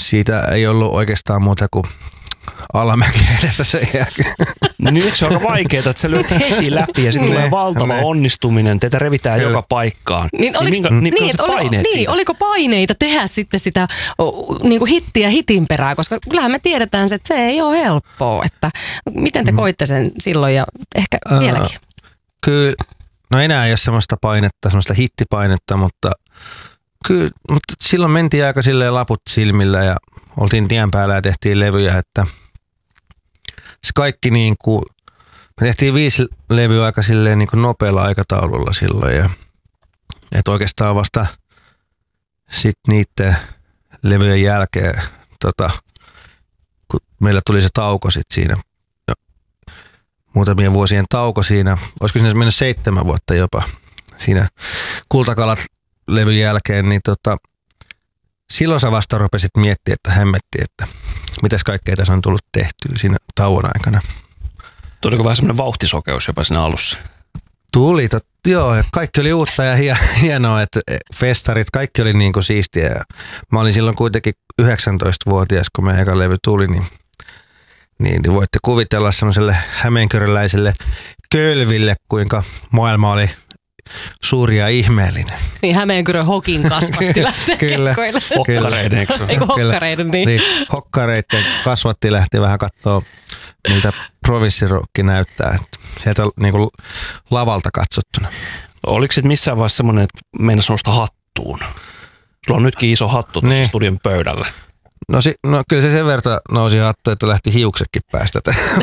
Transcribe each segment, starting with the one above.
siitä ei ollut oikeastaan muuta kuin alamäki edessä sen jälkeen. No nyt se on aika vaikeaa, että sä lyöt heti läpi ja sitten tulee valtava onnistuminen. Teitä revitään joka paikkaan. Oliko paineita tehdä sitten sitä niin kuin hittiä hitin perään? Koska kyllähän me tiedetään, että se ei ole helppoa. Että miten te koitte sen silloin ja ehkä vieläkin? Kyllä, no enää ei ole semmoista painetta, semmoista hittipainetta, mutta silloin mentiin aika silleen laput silmillä ja oltiin tien päällä ja tehtiin levyjä, että se kaikki niin kuin, me tehtiin 5 levyä aika silleen niin kuin nopealla aikataululla silloin ja että oikeastaan vasta sitten niiden levyjen jälkeen, kun meillä tuli se tauko sitten siinä, muutamien vuosien tauko siinä, olisiko siinä mennyt 7 vuotta jopa siinä Kultakalat-levyn jälkeen, niin silloin sä vasta rupesit miettimään, että hämmetti, että mitäs kaikkea tässä on tullut tehtyä siinä tauon aikana. Tuliko vähän semmoinen vauhtisokeus jopa siinä alussa? Tuli, joo. Kaikki oli uutta ja hienoa, että festarit, kaikki oli niin kuin siistiä. Ja mä olin silloin kuitenkin 19-vuotias, kun meidän eka levy tuli, niin voitte kuvitella semmoiselle hämeenkyröläiselle kölville, kuinka maailma oli suuri ja ihmeellinen. Niin Hämeenkyrön hokin kasvatti lähtee kekkoille. Hokkareiden, eikö? Eikö hokkareiden, niin. Hokkareiden kasvatti lähti vähän katsoa, miltä provinssirokki näyttää. Sieltä niin kuin lavalta katsottuna. Oliko se missään vaiheessa semmoinen, että meinasi nousta hattuun? Sulla on nytkin iso hattu tuossa studion pöydällä. No kyllä se sen verran nousi hattu, että lähti hiuksetkin päästä.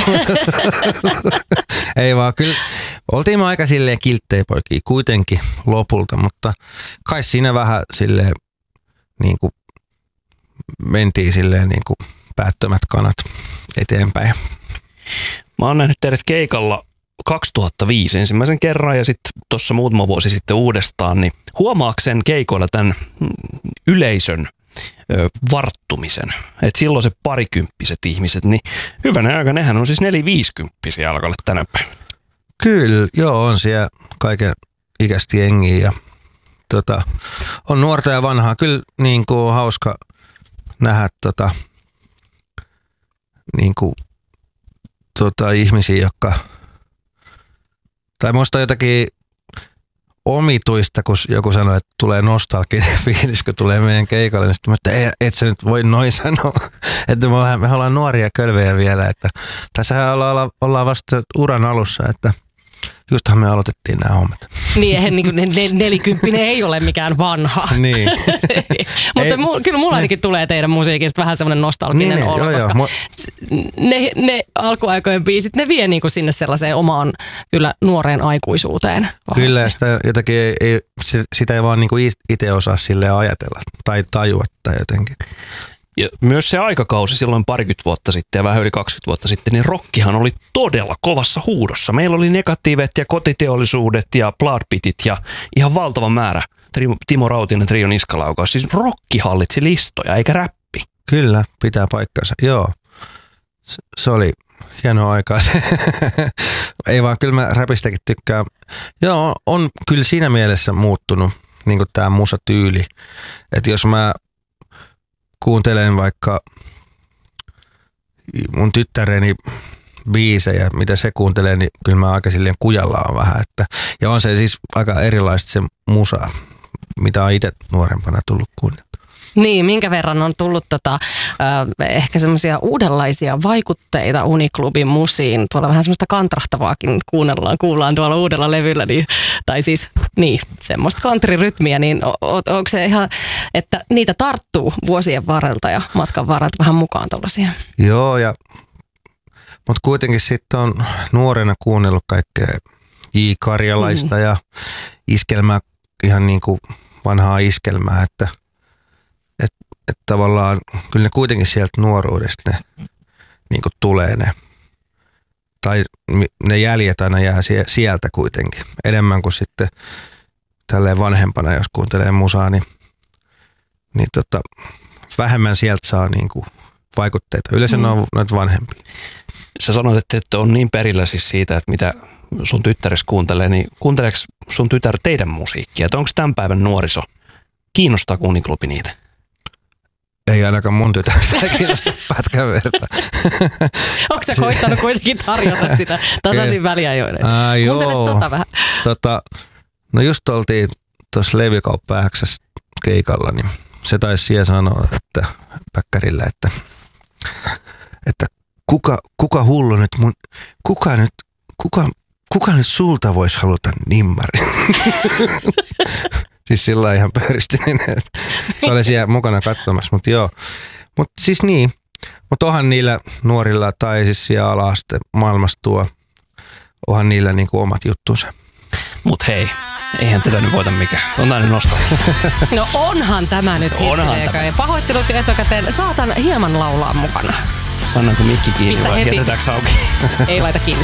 Ei vaan, kyllä oltiin me aika silleen kilttejä poikia kuitenkin lopulta, mutta kai siinä vähän silleen niin kuin mentiin silleen niin kuin päättömät kanat eteenpäin. Mä oon nähnyt teidät keikalla 2005 ensimmäisen kerran ja sitten tuossa muutama vuosi sitten uudestaan, niin huomaaksen keikoilla tämän yleisön varttumisen. Että silloin se parikymppiset ihmiset, niin hyvänä aika, nehän on siis 4-50-vuotiaita alkaa tänä päivänä. Kyllä, joo, on siellä kaiken ikäistä jengiä ja on nuorta ja vanhaa. Kyllä niin kuin on hauska nähdä niin kuin, ihmisiä, jotka tai musta jotakin omituista, kun joku sanoi, että tulee nostalginen fiilis, kun tulee meidän keikalle, niin sitten et sä nyt voi noin sanoa, että me ollaan nuoria kölvejä vielä, että tässä ollaan vasta uran alussa, että justhan me aloitettiin nämä hommat. Niin, eihän niin 40 ei ole mikään vanha. Niin. Mutta kyllä mulla ainakin tulee teidän musiikista vähän semmoinen nostalginen olo, koska ne alkuaikojen biisit, ne vie niinku sinne sellaiseen omaan kyllä nuoreen aikuisuuteen. Vahvasti. Kyllä, ja sitä jotakin sitä ei vaan niinku itse osaa silleen ajatella tai tajua tai jotenkin. Ja myös se aikakausi silloin 20 vuotta sitten ja vähän yli 20 vuotta sitten, niin rockihan oli todella kovassa huudossa. Meillä oli Negatiivet ja Kotiteollisuudet ja Bloodpitit ja ihan valtava määrä. Timo Rautinen Trio Niskalaukaus. Siis rocki hallitsi listoja, eikä räppi. Kyllä, pitää paikkansa. Joo, se oli hienoa aikaa. Ei vaan, kyllä mä räpistäkin tykkään. Joo, on kyllä siinä mielessä muuttunut niin kuin tää musatyyli. Että jos mä kuuntelen vaikka mun tyttäreni biisejä, mitä se kuuntelee, niin kyllä mä aika silleen kujalla on vähän. Ja on se siis aika erilaista se musa, mitä on itse nuorempana tullut kuunneltua. Niin, minkä verran on tullut ehkä semmoisia uudenlaisia vaikutteita Uniklubin musiin. Tuolla vähän semmoista kantrahtavaakin kuullaan tuolla uudella levyllä. Tai siis niin, semmoista country-rytmiä. Niin onko se ihan, että niitä tarttuu vuosien varrelta ja matkan varrelta vähän mukaan tuollaisia? Joo, mutta kuitenkin sitten on nuorena kuunnellut kaikkea J. Karjalaista ja iskelmää, ihan niin kuin vanhaa iskelmää, että tavallaan kyllä ne kuitenkin sieltä nuoruudesta ne niin kuin tulee ne. Tai ne jäljet aina jää sieltä kuitenkin. Enemmän kuin sitten tälleen vanhempana, jos kuuntelee musaa, niin vähemmän sieltä saa niin kuin vaikutteita. Yleensä ne on noita vanhempia. Sä sanoit, että on niin perillä siis siitä, että mitä sun tyttäres kuuntelee, niin kuunteleeko sun tytär teidän musiikkia? Että onko tämän päivän nuoriso, kiinnostaa Uniklubi niitä? ei ainakaan mun tytärtä kiinnosta pätkän verta. Onko sä koittanut kuitenkin tarjota sitä tasaisin väliajoin? Kuunteles vähän. No just oltiin tuossa Levykauppa X:ssä keikalla, niin se taisi siellä sanoa, että Päkkärillä, että kuka hullu nyt kuka nyt sulta voisi haluta nimmari? Siis sillä ihan pöyristinen, että se oli siellä mukana katsomassa, mutta joo. Mutta siis niin, mutta onhan niillä nuorilla tai siis siellä ala-aste maailmassa onhan niillä niinku omat juttunsa. Mut hei, eihän tätä nyt voita mikään. On tää nyt nostaa. No onhan tämä nyt hitsi. Pahoittelut jo etukäteen. Saatan hieman laulaa mukana. Pannaanko mikki kiinni vai jätetäänkö auki? Ei laita kiinni.